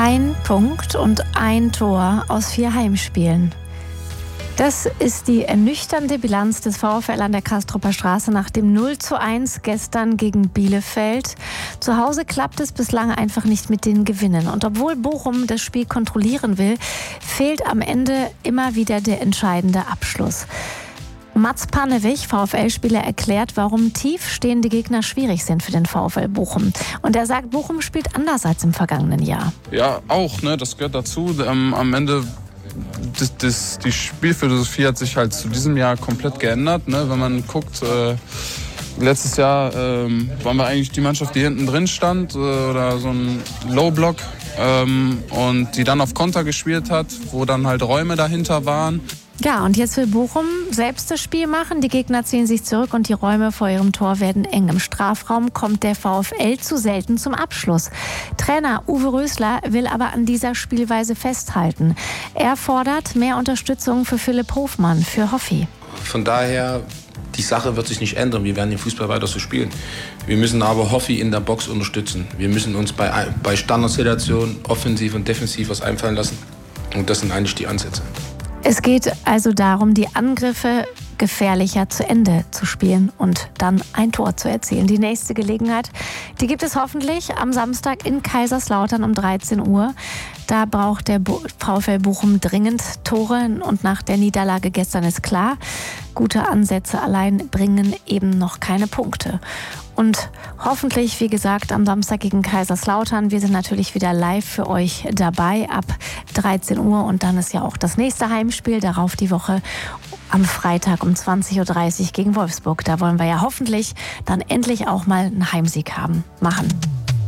Ein Punkt und ein Tor aus 4 Heimspielen. Das ist die ernüchternde Bilanz des VfL an der Kastrupper Straße nach dem 0:1 gestern gegen Bielefeld. Zu Hause klappt es bislang einfach nicht mit den Gewinnen. Und obwohl Bochum das Spiel kontrollieren will, fehlt am Ende immer wieder der entscheidende Abschluss. Mats Pannewig, VfL-Spieler, erklärt, warum tiefstehende Gegner schwierig sind für den VfL Bochum. Und er sagt, Bochum spielt anders als im vergangenen Jahr. Ja, auch, ne, das gehört dazu. Am Ende die Spielphilosophie hat sich halt zu diesem Jahr komplett geändert. Ne? Wenn man guckt, letztes Jahr waren wir eigentlich die Mannschaft, die hinten drin stand oder so ein Low-Block und die dann auf Konter gespielt hat, wo dann halt Räume dahinter waren. Ja, und jetzt will Bochum selbst das Spiel machen. Die Gegner ziehen sich zurück und die Räume vor ihrem Tor werden eng. Im Strafraum kommt der VfL zu selten zum Abschluss. Trainer Uwe Rösler will aber an dieser Spielweise festhalten. Er fordert mehr Unterstützung für Philipp Hofmann, für Hoffi. Von daher, die Sache wird sich nicht ändern. Wir werden den Fußball weiter so spielen. Wir müssen aber Hoffi in der Box unterstützen. Wir müssen uns bei Standardsituationen offensiv und defensiv was einfallen lassen. Und das sind eigentlich die Ansätze. Es geht also darum, die Angriffe gefährlicher zu Ende zu spielen und dann ein Tor zu erzielen. Die nächste Gelegenheit, die gibt es hoffentlich am Samstag in Kaiserslautern um 13 Uhr. Da braucht der VfL Bochum dringend Tore und nach der Niederlage gestern ist klar, gute Ansätze allein bringen eben noch keine Punkte. Und hoffentlich, wie gesagt, am Samstag gegen Kaiserslautern. Wir sind natürlich wieder live für euch dabei ab 13 Uhr. Und dann ist ja auch das nächste Heimspiel, darauf die Woche am Freitag um 20:30 Uhr gegen Wolfsburg. Da wollen wir ja hoffentlich dann endlich auch mal einen Heimsieg machen.